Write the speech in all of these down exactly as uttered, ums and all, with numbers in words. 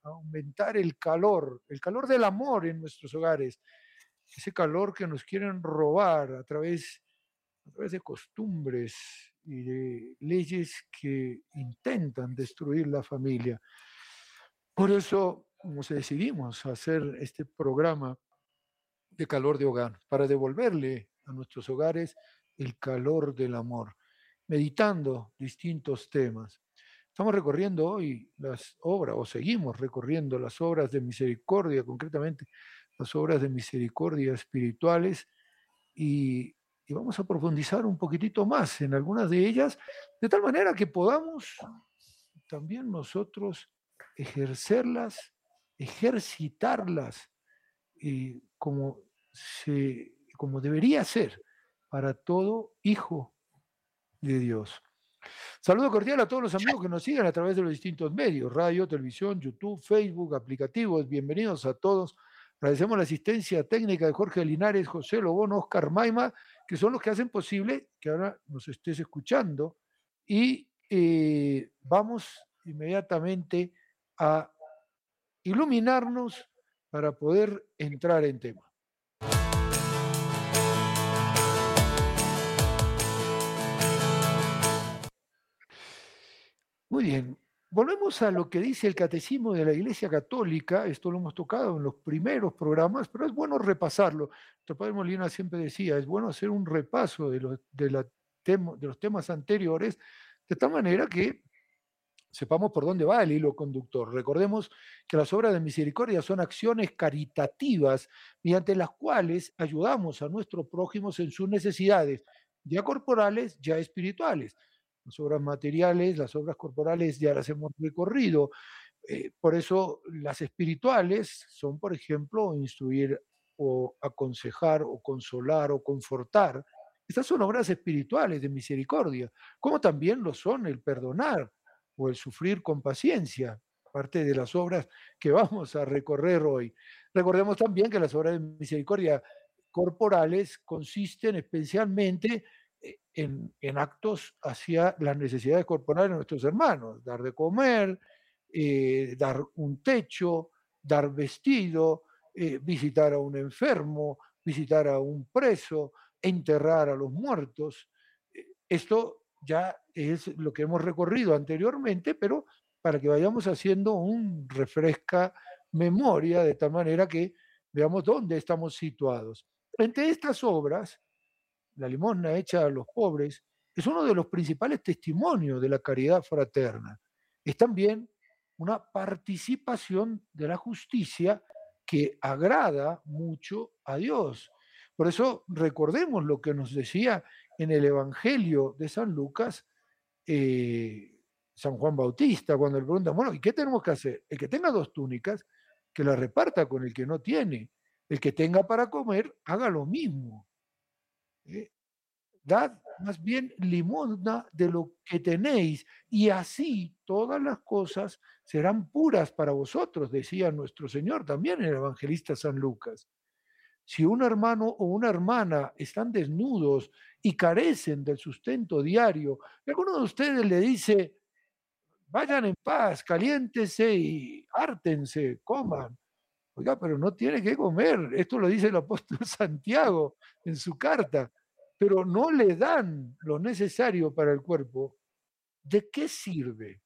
a aumentar el calor, el calor del amor en nuestros hogares, ese calor que nos quieren robar a través, a través de costumbres y de leyes que intentan destruir la familia. Por eso nos decidimos a hacer este programa de calor de hogar, para devolverle a nuestros hogares el calor del amor, meditando distintos temas. Estamos recorriendo hoy las obras, o seguimos recorriendo las obras de misericordia, concretamente las obras de misericordia espirituales, y, y vamos a profundizar un poquitito más en algunas de ellas, de tal manera que podamos también nosotros ejercerlas, ejercitarlas, eh, como, se, como debería ser para todo hijo de Dios. Saludo cordial a todos los amigos que nos siguen a través de los distintos medios, radio, televisión, YouTube, Facebook, aplicativos. Bienvenidos a todos. Agradecemos la asistencia técnica de Jorge Linares, José Lobón, Oscar Maima, que son los que hacen posible que ahora nos estés escuchando. Y eh, vamos inmediatamente a iluminarnos para poder entrar en tema. Muy bien, volvemos a lo que dice el Catecismo de la Iglesia Católica. Esto lo hemos tocado en los primeros programas, pero es bueno repasarlo. Nuestro padre Molina siempre decía, es bueno hacer un repaso de los, de la tema, de los temas anteriores, de tal manera que sepamos por dónde va el hilo conductor. Recordemos que las obras de misericordia son acciones caritativas mediante las cuales ayudamos a nuestros prójimos en sus necesidades, ya corporales, ya espirituales. Las obras materiales, las obras corporales ya las hemos recorrido. Eh, por eso las espirituales son, por ejemplo, instruir o aconsejar o consolar o confortar. Estas son obras espirituales de misericordia, como también lo son el perdonar o el sufrir con paciencia, parte de las obras que vamos a recorrer hoy. Recordemos también que las obras de misericordia corporales consisten especialmente en, en actos hacia las necesidades corporales de nuestros hermanos, dar de comer, eh, dar un techo, dar vestido, eh, visitar a un enfermo, visitar a un preso, enterrar a los muertos. Esto ya es lo que hemos recorrido anteriormente, pero para que vayamos haciendo un refresca memoria, de tal manera que veamos dónde estamos situados. Entre estas obras, la limosna hecha a los pobres es uno de los principales testimonios de la caridad fraterna. Es también una participación de la justicia que agrada mucho a Dios. Por eso recordemos lo que nos decía en el Evangelio de San Lucas, eh, San Juan Bautista, cuando le preguntan, bueno, ¿y qué tenemos que hacer? El que tenga dos túnicas, que la reparta con el que no tiene. El que tenga para comer, haga lo mismo. ¿Eh? Dad más bien limosna de lo que tenéis, y así todas las cosas serán puras para vosotros, decía nuestro Señor también en el evangelista San Lucas. Si un hermano o una hermana están desnudos y carecen del sustento diario, y alguno de ustedes le dice, vayan en paz, caliéntese y hártense, coman. Oiga, pero no tiene que comer. Esto lo dice el apóstol Santiago en su carta. Pero no le dan lo necesario para el cuerpo. ¿De qué sirve?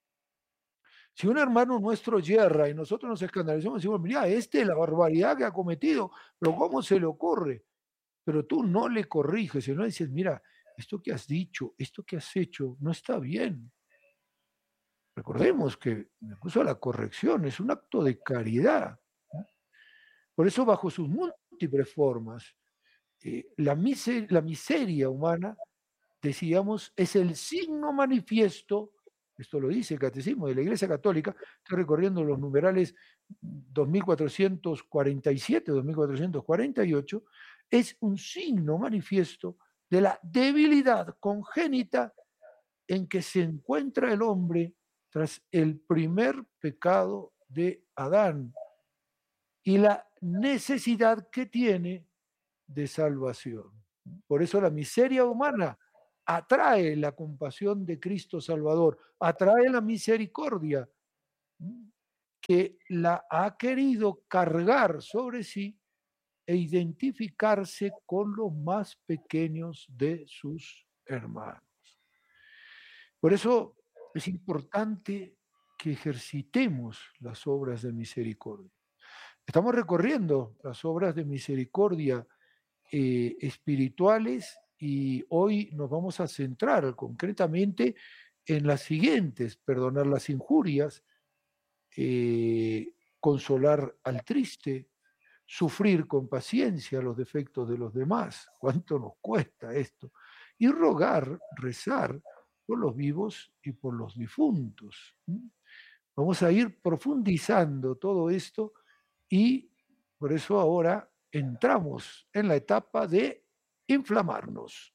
Si un hermano nuestro yerra y nosotros nos escandalizamos, decimos, mira, este la barbaridad que ha cometido, pero ¿cómo se le ocurre? Pero tú no le corriges, sino dices, mira, esto que has dicho, esto que has hecho, no está bien. Recordemos que incluso la corrección es un acto de caridad. Por eso, bajo sus múltiples formas, eh, la, miser la miseria humana, decíamos, es el signo manifiesto, esto lo dice el Catecismo de la Iglesia Católica, estoy recorriendo los numerales dos mil cuatrocientos cuarenta y siete, dos mil cuatrocientos cuarenta y ocho, es un signo manifiesto de la debilidad congénita en que se encuentra el hombre tras el primer pecado de Adán y la necesidad que tiene de salvación. Por eso la miseria humana atrae la compasión de Cristo Salvador, atrae la misericordia. que la ha querido cargar sobre sí e identificarse con los más pequeños de sus hermanos. Por eso es importante que ejercitemos las obras de misericordia. Estamos recorriendo las obras de misericordia eh, espirituales y hoy nos vamos a centrar concretamente en las siguientes: perdonar las injurias, eh, consolar al triste, sufrir con paciencia los defectos de los demás. ¿Cuánto nos cuesta esto? Y rogar, rezar por los vivos y por los difuntos. ¿Mm? Vamos a ir profundizando todo esto y por eso ahora entramos en la etapa de inflamarnos.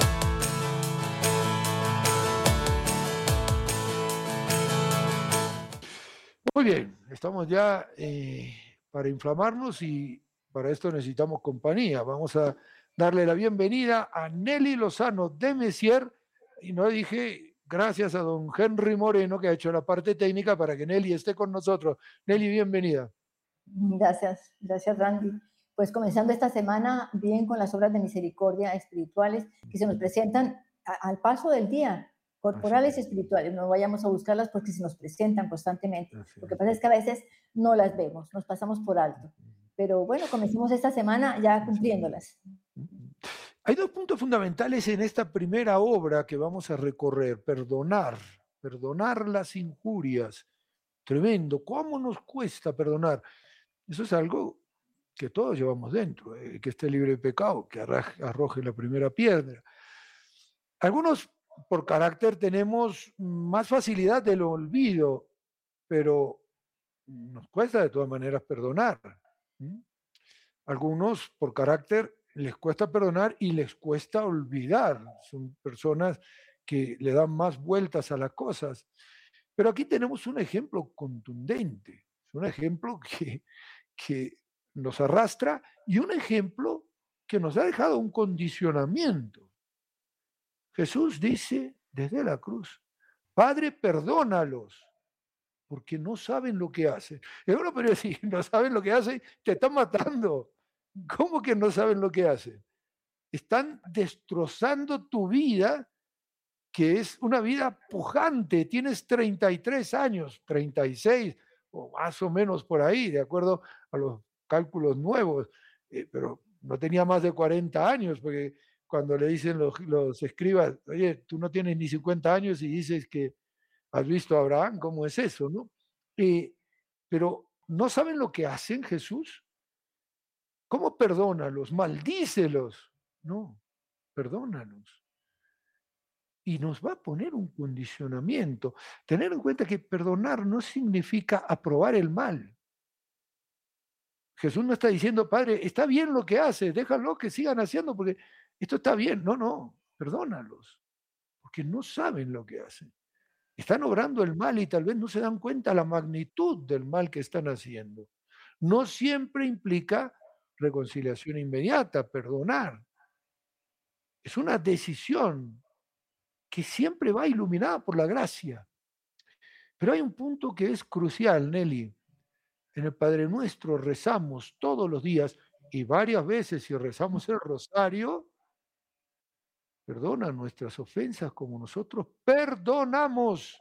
Muy bien, estamos ya eh, para inflamarnos y para esto necesitamos compañía. Vamos a darle la bienvenida a Nelly Lozano de Messier, y no dije gracias a don Henry Moreno, que ha hecho la parte técnica para que Nelly esté con nosotros. Nelly, bienvenida. Gracias, gracias Randy. Pues comenzando esta semana bien con las obras de misericordia espirituales que se nos presentan a, al paso del día, corporales y espirituales. No vayamos a buscarlas porque se nos presentan constantemente. Lo que pasa es que a veces no las vemos, nos pasamos por alto. Pero bueno, comencemos esta semana ya cumpliéndolas. Hay dos puntos fundamentales en esta primera obra que vamos a recorrer: perdonar, perdonar las injurias. Tremendo, ¿cómo nos cuesta perdonar? Eso es algo que todos llevamos dentro. Eh, que esté libre de pecado, que arroje la primera piedra. Algunos por carácter tenemos más facilidad del olvido, pero nos cuesta de todas maneras perdonar. ¿Mm? Algunos por carácter les cuesta perdonar y les cuesta olvidar. Son personas que le dan más vueltas a las cosas. Pero aquí tenemos un ejemplo contundente, un ejemplo que, que nos arrastra y un ejemplo que nos ha dejado un condicionamiento. Jesús dice desde la cruz: Padre, perdónalos, porque no saben lo que hacen. Y uno podría decir: no saben lo que hacen, te están matando. ¿Cómo que no saben lo que hacen? Están destrozando tu vida, que es una vida pujante. Tienes treinta y tres años, treinta y seis, o más o menos por ahí, de acuerdo a los cálculos nuevos, eh, pero no tenía más de cuarenta años, porque cuando le dicen los, los escribas: oye, tú no tienes ni cincuenta años y dices que has visto a Abraham, ¿cómo es eso, no? Eh, pero ¿no saben lo que hacen, Jesús? ¿Cómo perdónalos? Maldícelos. No, perdónalos. Y nos va a poner un condicionamiento. Tener en cuenta que perdonar no significa aprobar el mal. Jesús no está diciendo: Padre, está bien lo que hace, déjalo que sigan haciendo porque esto está bien. No, no, perdónalos, porque no saben lo que hacen. Están obrando el mal y tal vez no se dan cuenta la magnitud del mal que están haciendo. No siempre implica reconciliación inmediata, perdonar. Es una decisión que siempre va iluminada por la gracia. Pero hay un punto que es crucial, Nelly. En el Padre Nuestro rezamos todos los días y varias veces, si rezamos el rosario: perdona nuestras ofensas como nosotros perdonamos.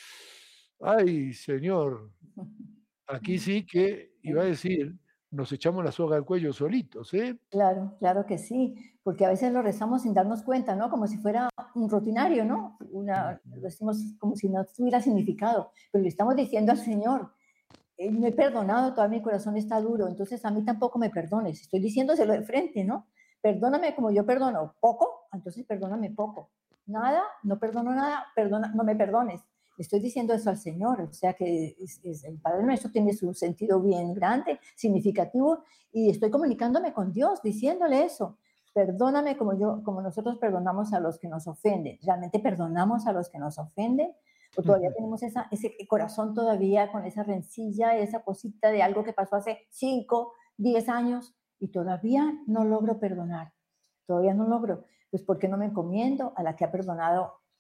Ay, Señor, aquí sí que iba a decir, nos echamos la soga al cuello solitos, ¿eh? Claro, claro que sí, porque a veces lo rezamos sin darnos cuenta, ¿no? Como si fuera un rutinario, ¿no? Una, lo decimos como si no tuviera significado, pero le estamos diciendo al Señor: eh, no he perdonado, todavía mi corazón está duro, entonces a mí tampoco me perdones. Estoy diciéndoselo de frente, ¿no? Perdóname como yo perdono poco, entonces perdóname poco. Nada, no perdono nada, perdona, no me perdones. Le estoy diciendo eso al Señor, o sea que es, es, el Padre Nuestro tiene su sentido bien grande, significativo, y estoy comunicándome con Dios, diciéndole eso. Perdóname como yo, como nosotros perdonamos a los que nos ofenden. ¿Realmente perdonamos a los que nos ofenden? ¿O todavía tenemos esa, ese corazón todavía con esa rencilla, esa cosita de algo que pasó hace cinco, diez años y todavía no logro perdonar? Todavía no logro. Pues porque no me encomiendo a la que ha perdonado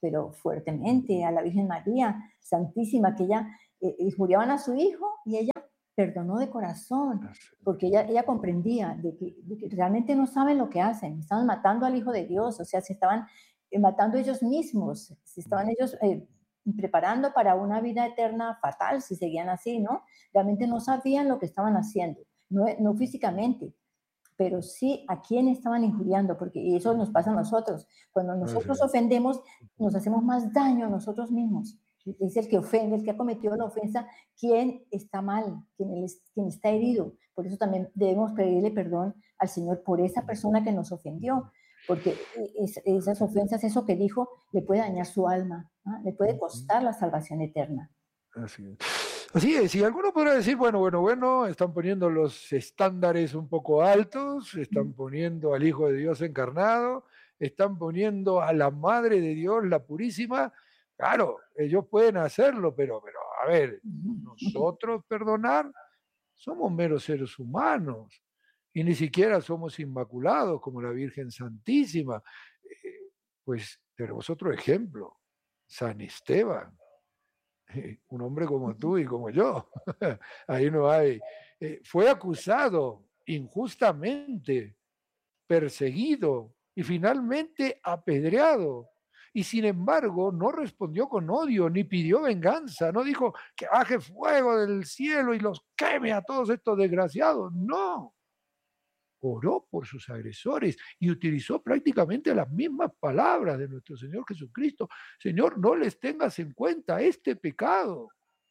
pero fuertemente, a la Virgen María Santísima, que ella eh, injuriaban a su hijo y ella perdonó de corazón, porque ella, ella comprendía de que, de que realmente no saben lo que hacen, estaban matando al Hijo de Dios, o sea, se estaban eh, matando ellos mismos, se estaban ellos eh, preparando para una vida eterna fatal si seguían así, ¿no? Realmente no sabían lo que estaban haciendo, no, no físicamente, pero sí a quién estaban injuriando, porque eso nos pasa a nosotros. Cuando nosotros ofendemos, nos hacemos más daño a nosotros mismos. Es el que ofende, el que ha cometido la ofensa, quien está mal, quien, es, quien está herido. Por eso también debemos pedirle perdón al Señor por esa persona que nos ofendió, porque es, esas ofensas, eso que dijo, le puede dañar su alma, ¿no? Le puede costar la salvación eterna. Así es. Así es, y alguno podrá decir, bueno, bueno, bueno, están poniendo los estándares un poco altos, están poniendo al Hijo de Dios encarnado, están poniendo a la Madre de Dios, la Purísima. Claro, ellos pueden hacerlo, pero, pero a ver, nosotros perdonar, somos meros seres humanos y ni siquiera somos inmaculados como la Virgen Santísima. Eh, pues tenemos otro ejemplo, San Esteban. Un hombre como tú y como yo. Ahí no hay. Eh, fue acusado injustamente, perseguido y finalmente apedreado. Y sin embargo, no respondió con odio ni pidió venganza. No dijo que baje fuego del cielo y los queme a todos estos desgraciados. No. Oró por sus agresores y utilizó prácticamente las mismas palabras de nuestro Señor Jesucristo. Señor, no les tengas en cuenta este pecado.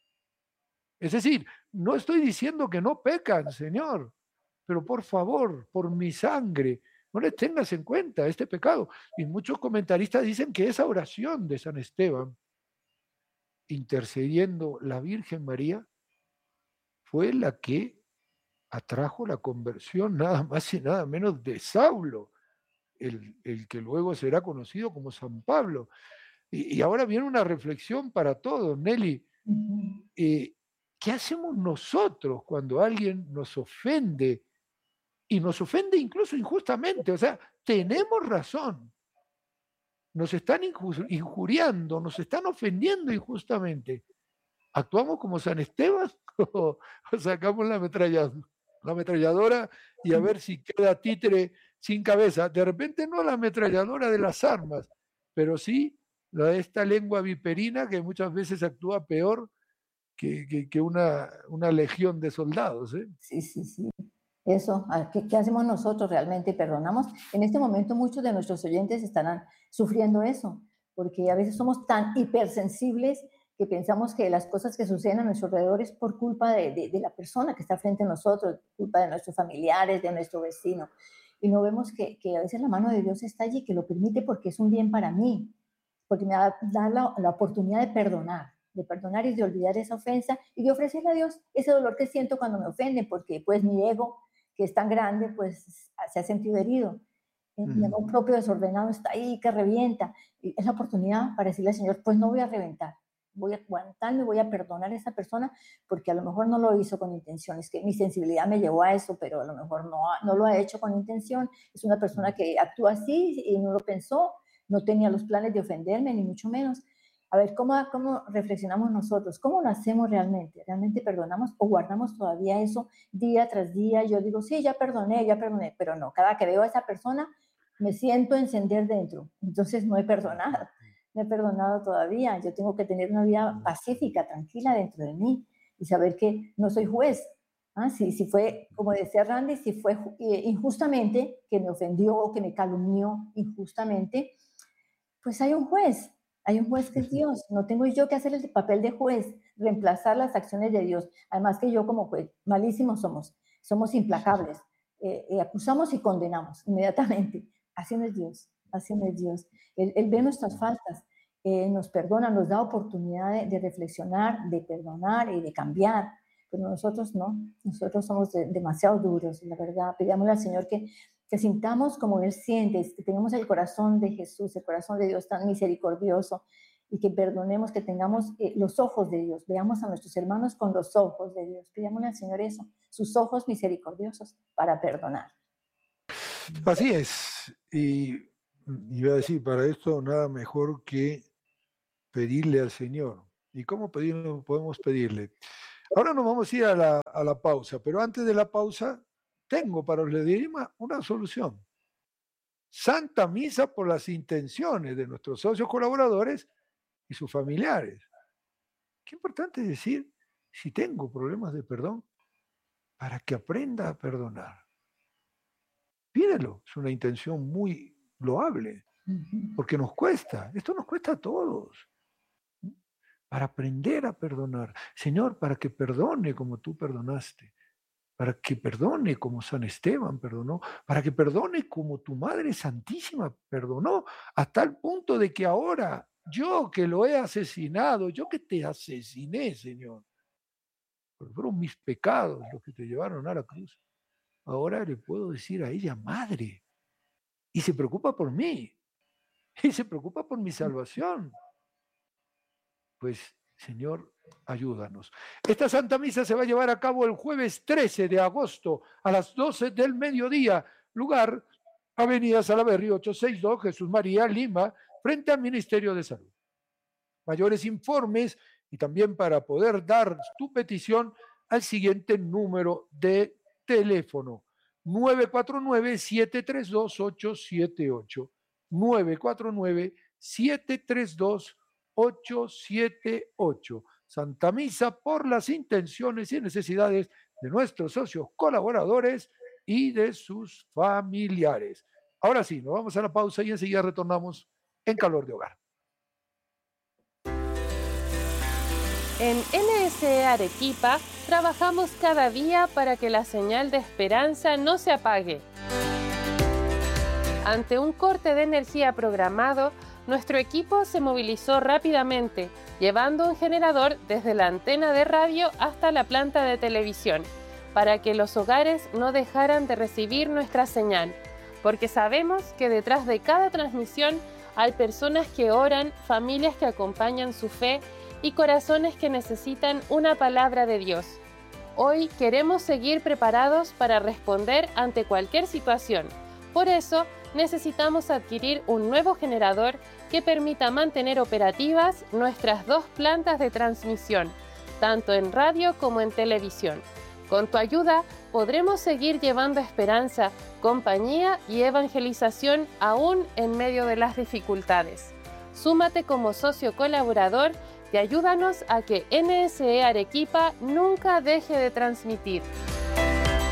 Es decir, no estoy diciendo que no pecan, Señor, pero por favor, por mi sangre, no les tengas en cuenta este pecado. Y muchos comentaristas dicen que esa oración de San Esteban, intercediendo la Virgen María, fue la que atrajo la conversión nada más y nada menos de Saulo, el, el que luego será conocido como San Pablo. Y, y ahora viene una reflexión para todos, Nelly. Eh, ¿Qué hacemos nosotros cuando alguien nos ofende? Y nos ofende incluso injustamente, o sea, tenemos razón. Nos están injuriando, nos están ofendiendo injustamente. ¿Actuamos como San Esteban o, o sacamos la ametralladora, la ametralladora y a ver si queda títere sin cabeza? De repente no la ametralladora de las armas, pero sí la de esta lengua viperina que muchas veces actúa peor que, que, que una, una legión de soldados, ¿eh? Sí, sí, sí. Eso, ¿qué, ¿qué hacemos nosotros realmente? ¿Perdonamos? En este momento muchos de nuestros oyentes estarán sufriendo eso, porque a veces somos tan hipersensibles que pensamos que las cosas que suceden a nuestro alrededor es por culpa de, de, de la persona que está frente a nosotros, culpa de nuestros familiares, de nuestro vecino. Y no vemos que, que a veces la mano de Dios está allí, que lo permite porque es un bien para mí, porque me da, da la, la oportunidad de perdonar, de perdonar y de olvidar esa ofensa y de ofrecerle a Dios ese dolor que siento cuando me ofenden, porque pues mi ego, que es tan grande, pues se ha sentido herido. Mm. Mi amor propio desordenado está ahí, que revienta. Y es la oportunidad para decirle al Señor, pues no voy a reventar, voy a aguantarme, voy a perdonar a esa persona, porque a lo mejor no lo hizo con intención, es que mi sensibilidad me llevó a eso, pero a lo mejor no, no lo ha hecho con intención, es una persona que actúa así y no lo pensó, no tenía los planes de ofenderme, ni mucho menos. A ver, ¿cómo, ¿cómo reflexionamos nosotros? ¿Cómo lo hacemos realmente? ¿Realmente perdonamos o guardamos todavía eso día tras día? Yo digo, sí, ya perdoné, ya perdoné, pero no, cada que veo a esa persona me siento encender dentro. Entonces no he perdonado, no he perdonado todavía. Yo tengo que tener una vida pacífica, tranquila dentro de mí y saber que no soy juez. ¿Ah? Si, si fue, como decía Randy, si fue injustamente, que me ofendió, que me calumnió injustamente, pues hay un juez. Hay un juez que es Dios, no tengo yo que hacer el papel de juez, reemplazar las acciones de Dios. Además que yo como juez, malísimos somos, somos implacables, eh, eh, acusamos y condenamos inmediatamente. Así no es Dios, así no es Dios. Él, él ve nuestras faltas, eh, nos perdona, nos da oportunidad de, de reflexionar, de perdonar y de cambiar, pero nosotros no, nosotros somos de, demasiado duros, la verdad. Pidámosle al Señor que que sintamos como Él siente, que tengamos el corazón de Jesús, el corazón de Dios tan misericordioso y que perdonemos, que tengamos eh, los ojos de Dios, veamos a nuestros hermanos con los ojos de Dios. Pidámosle al Señor eso, sus ojos misericordiosos para perdonar. Así es. Y iba a decir, para esto nada mejor que pedirle al Señor. ¿Y cómo pedirlo, podemos pedirle? Ahora nos vamos a ir a la, a la pausa, pero antes de la pausa, tengo para los Ledesma una solución. Santa Misa por las intenciones de nuestros socios colaboradores y sus familiares. Qué importante es decir, si tengo problemas de perdón, para que aprenda a perdonar. Pídelo, es una intención muy loable, porque nos cuesta, esto nos cuesta a todos. Para aprender a perdonar. Señor, para que perdone como tú perdonaste, para que perdone como San Esteban perdonó, para que perdone como tu Madre Santísima perdonó, hasta el punto de que ahora yo que lo he asesinado, yo que te asesiné, Señor, porque fueron mis pecados los que te llevaron a la cruz, ahora le puedo decir a ella, Madre, y se preocupa por mí, y se preocupa por mi salvación. Pues, Señor, ayúdanos. Esta Santa Misa se va a llevar a cabo el jueves trece de agosto a las doce del mediodía. Lugar, Avenida Salaberry ochocientos sesenta y dos, Jesús María, Lima, frente al Ministerio de Salud. Mayores informes y también para poder dar tu petición al siguiente número de teléfono: nueve cuatro nueve, siete tres dos, ocho siete ocho. nueve cuatro nueve, siete tres dos, ocho siete ocho. Santa Misa por las intenciones y necesidades de nuestros socios colaboradores y de sus familiares. Ahora sí, nos vamos a la pausa y enseguida retornamos en Calor de Hogar. En N S E Arequipa trabajamos cada día para que la señal de esperanza no se apague. Ante un corte de energía programado, nuestro equipo se movilizó rápidamente, llevando un generador desde la antena de radio hasta la planta de televisión, para que los hogares no dejaran de recibir nuestra señal, porque sabemos que detrás de cada transmisión hay personas que oran, familias que acompañan su fe y corazones que necesitan una palabra de Dios. Hoy queremos seguir preparados para responder ante cualquier situación. Por eso, necesitamos adquirir un nuevo generador que permita mantener operativas nuestras dos plantas de transmisión, tanto en radio como en televisión. Con tu ayuda, podremos seguir llevando esperanza, compañía y evangelización aún en medio de las dificultades. Súmate como socio colaborador y ayúdanos a que N S E Arequipa nunca deje de transmitir.